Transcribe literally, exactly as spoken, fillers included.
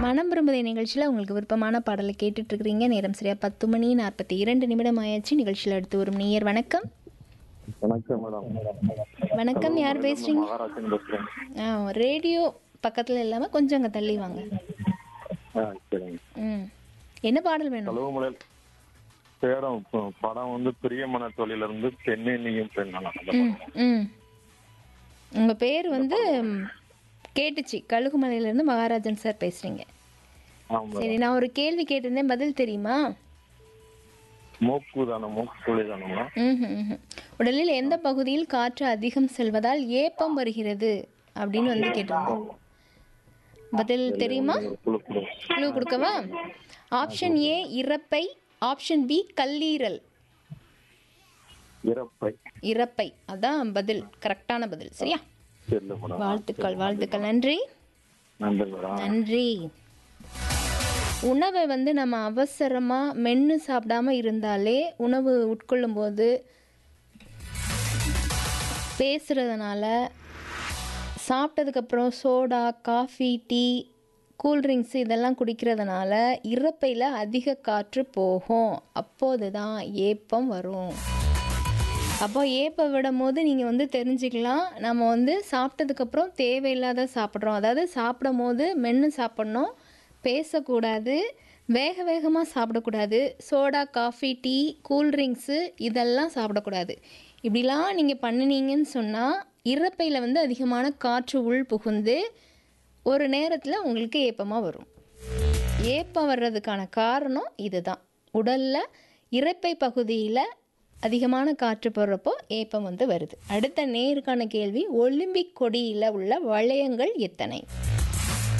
மனம் விரும்புதை நிகழ்ச்சியில் உங்களுக்கு விருப்பமான பாடலை கேட்டுட்டு இருக்கிறீங்க. நேரம் சரியா பத்து மணி நாற்பத்தி இரண்டு நிமிடம் ஆயாச்சு. நிகழ்ச்சியில் அடுத்து வரும் நேயர். வணக்கம். வணக்கம் மேடம். வணக்கம், யார் பேசுறீங்க? மகாராஜன் பேசுறேன். ஆ, ரேடியோ பக்கத்தில் இல்லாமல் கொஞ்சம் அங்கே தள்ளி வாங்க. ஆ, சரிங்க. ம், என்ன பாடல் வேணும்? கழுவுமலை பேரம் ப- படம் வந்து பிரியமன தொழில இருந்து பெண்ணே நீயும் பெண்ணான ம் ம் உங்கள் பேர் வந்து ம், கேட்டுச்சு. கழுகுமலையிலேருந்து மகாராஜன் சார் பேசுகிறீங்க. சரி, நான் ஒரு கேள்வி கேட்டிருந்தேன், பதில் தெரியுமா? மூக்கு தானே, மூக்கு துளி தானே. ம். உடலில் எந்த பகுதியில் காற்று அதிகம் செல்வதால் ஏப்பம் வருகிறது அப்படின்னு வந்து கேட்டிருந்தோம். பதில் தெரியுமா? க்ளூ கொடுக்கவா? ஆப்ஷன் ஏ இறப்பை, ஆப்ஷன் பி கல்லீரல். இறப்பை. இறப்பை அதான் பதில், கரெக்டான பதில். சரியா? தெரியல மேடம். வாழ்த்துக்கள், வாழ்த்துக்கள். நன்றி, நன்றி மேடம். நன்றி. உணவை வந்து நம்ம அவசரமாக மென்று சாப்பிடாம இருந்தாலே உணவு உட்கொள்ளும் போது பேசுகிறதுனால, சாப்பிட்டதுக்கப்புறம் சோடா, காஃபி, டீ, கூல்ட்ரிங்க்ஸ் இதெல்லாம் குடிக்கிறதுனால இறப்பையில் அதிக காற்று போகும். அப்போது தான் ஏப்பம் வரும். அப்போ ஏப்பம் விடும் போது நீங்கள் வந்து தெரிஞ்சுக்கலாம், நம்ம வந்து சாப்பிட்டதுக்கப்புறம் தேவையில்லாத சாப்பிட்றோம். அதாவது சாப்பிடும் போது மென்று சாப்பிட்ணும், பேசக்கூடாது, வேக வேகமாக சாப்பிடக்கூடாது, சோடா, காஃபி, டீ, கூல்ட்ரிங்க்ஸு இதெல்லாம் சாப்பிடக்கூடாது. இப்படிலாம் நீங்கள் பண்ணினீங்கன்னு சொன்னால் இறப்பையில் வந்து அதிகமான காற்று உள் புகுந்து ஒரு நேரத்தில் உங்களுக்கு ஏப்பமாக வரும். ஏப்பம் வர்றதுக்கான காரணம் இதுதான். உடலில் இறப்பை பகுதியில் அதிகமான காற்று போடுறப்போ ஏப்பம் வந்து வருது. அடுத்த நேருக்கான கேள்வி, ஒலிம்பிக் கொடியில் உள்ள வளையங்கள் எத்தனை?